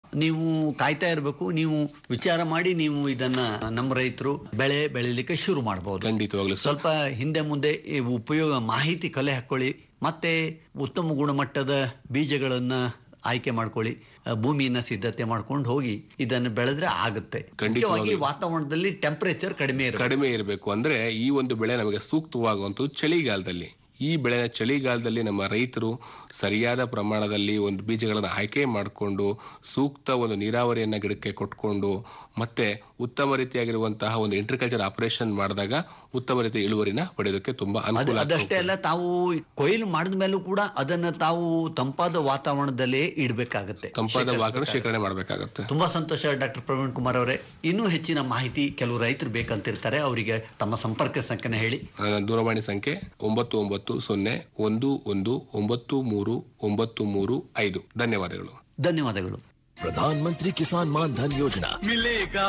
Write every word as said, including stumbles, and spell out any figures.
ನೀವು ಕಾಯ್ತಾ ಇರಬೇಕು. ನೀವು ವಿಚಾರ ಮಾಡಿ ನೀವು ಇದನ್ನ ನಮ್ಮ ರೈತರು ಬೆಳೆ ಬೆಳಿಲಿಕ್ಕೆ ಶುರು ಮಾಡಬಹುದು. ಖಂಡಿತವಾಗ್ಲೂ ಸ್ವಲ್ಪ ಹಿಂದೆ ಮುಂದೆ ಉಪಯೋಗ ಮಾಹಿತಿ ಕಲೆ ಹಾಕೊಳ್ಳಿ, ಮತ್ತೆ ಉತ್ತಮ ಗುಣಮಟ್ಟದ ಬೀಜಗಳನ್ನ ಆಯ್ಕೆ ಮಾಡ್ಕೊಳ್ಳಿ, ಭೂಮಿಯನ್ನ ಸಿದ್ಧತೆ ಮಾಡ್ಕೊಂಡು ಹೋಗಿ ಇದನ್ನು ಬೆಳೆದ್ರೆ ಆಗುತ್ತೆ. ಮುಖ್ಯವಾಗಿ ವಾತಾವರಣದಲ್ಲಿ ಟೆಂಪರೇಚರ್ ಕಡಿಮೆ ಕಡಿಮೆ ಇರಬೇಕು. ಅಂದ್ರೆ ಈ ಒಂದು ಬೆಳೆ ನಮಗೆ ಸೂಕ್ತವಾಗುವಂಥದ್ದು ಚಳಿಗಾಲದಲ್ಲಿ. ಈ ಬೆಳೆನ ಚಳಿಗಾಲದಲ್ಲಿ ನಮ್ಮ ರೈತರು ಸರಿಯಾದ ಪ್ರಮಾಣದಲ್ಲಿ ಒಂದು ಬೀಜಗಳನ್ನು ಆಯ್ಕೆ ಮಾಡಿಕೊಂಡು ಸೂಕ್ತ ಒಂದು ನೀರಾವರಿಯನ್ನ ಗಿಡಕ್ಕೆ ಕೊಟ್ಕೊಂಡು ಮತ್ತೆ ಉತ್ತಮ ರೀತಿಯಾಗಿರುವಂತಹ ಒಂದು ಇಂಟ್ರಿಕಲ್ಚರ್ ಆಪರೇಷನ್ ಮಾಡಿದಾಗ ಉತ್ತಮ ರೀತಿಯ ಇಳುವರಿನ ಪಡೆಯೋದಕ್ಕೆ ತುಂಬಾ ಅನುಕೂಲ. ಅದಷ್ಟೇ ಅಲ್ಲ, ತಾವು ಕೊಯ್ಲು ಮಾಡಿದ ಮೇಲೂ ಕೂಡ ಅದನ್ನ ತಾವು ತಂಪಾದ ವಾತಾವರಣದಲ್ಲೇ ಇಡಬೇಕಾಗುತ್ತೆ, ತಂಪಾದ ವಾತಾವರಣ ಶೇಖರಣೆ ಮಾಡಬೇಕಾಗುತ್ತೆ. ತುಂಬಾ ಸಂತೋಷ ಡಾಕ್ಟರ್ ಪ್ರವೀಣ್ ಕುಮಾರ್ ಅವರೇ. ಇನ್ನೂ ಹೆಚ್ಚಿನ ಮಾಹಿತಿ ಕೆಲವು ರೈತರು ಬೇಕಂತಿರ್ತಾರೆ, ಅವರಿಗೆ ತಮ್ಮ ಸಂಪರ್ಕ ಸಂಖ್ಯೆನ ಹೇಳಿ. ದೂರವಾಣಿ ಸಂಖ್ಯೆ ಒಂಬತ್ತು ಒಂಬತ್ತು ಸೊನ್ನೆ ಒಂದು ಒಂದು ಒಂಬತ್ತು ಮೂರು ಒಂಬತ್ತು ಮೂರು ಐದು. ಧನ್ಯವಾದಗಳು. ಧನ್ಯವಾದಗಳು. प्रधानमंत्री किसान मान धन योजना मिलेगा